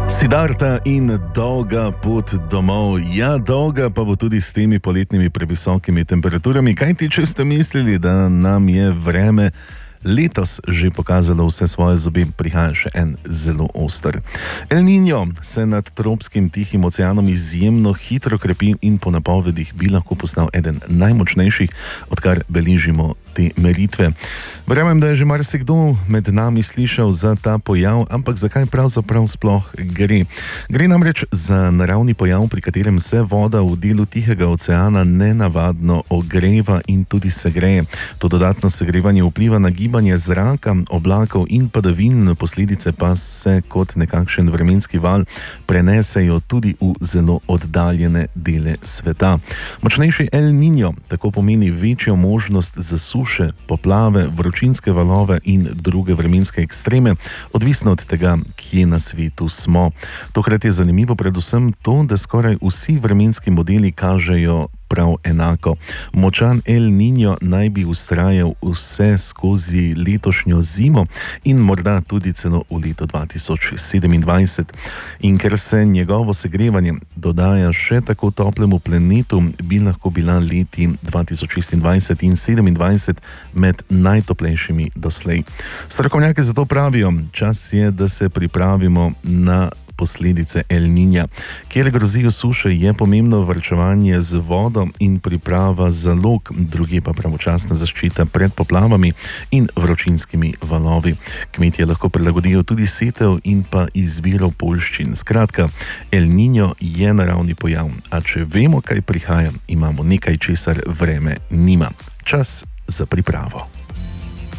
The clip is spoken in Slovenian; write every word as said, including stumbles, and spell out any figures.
Siddharta in dolga pot domov. Ja, dolga pa bo tudi s temi poletnimi previsokimi temperaturami. Kaj ti, če ste mislili, da nam je vreme letos že pokazalo vse svoje zobe, prihaja še en zelo oster. El Niño se nad tropskim Tihim oceanom izjemno hitro krepi in po napovedih bi lahko postal eden najmočnejših, odkar beležimo te meritve. Verjamem, da je že marsikdo med nami slišal za ta pojav, ampak zakaj pravzaprav sploh gre? Gre namreč za naravni pojav, pri katerem se voda v delu Tihega oceana nenavadno ogreva in tudi segreje. To dodatno segrevanje vpliva na gibanje zraka, oblakov in padavin, posledice pa se kot nekakšen vremenski val prenesejo tudi v zelo oddaljene dele sveta. Močnejši El Niño tako pomeni večjo možnost za suše, poplave, vročinske valove in druge vremenske ekstreme, odvisno od tega, kje na svetu smo. Tokrat je zanimivo predvsem to, da skoraj vsi vremenski modeli kažejo prav enako. Močan El Niño naj bi vztrajal vse skozi letošnjo zimo in morda tudi celo v leto dva tisoč sedemindvajset. In ker se njegovo segrevanje dodaja še tako toplemu planetu, bi lahko bila leti dva tisoč šestindvajset in sedemindvajset med najtoplejšimi doslej. Strokovnjaki zato pravijo, čas je, da se pripravimo na posledice El Niña. Kjer grozijo suše, je pomembno varčevanje z vodo in priprava zalog, druge pa pravočasna zaščita pred poplavami in vročinskimi valovi. Kmetje lahko prilagodijo tudi setev in pa izbiro poljščin. Skratka, El Niño je naravni pojav, a če vemo, kaj prihaja, imamo nekaj, česar vreme nima. Čas za pripravo.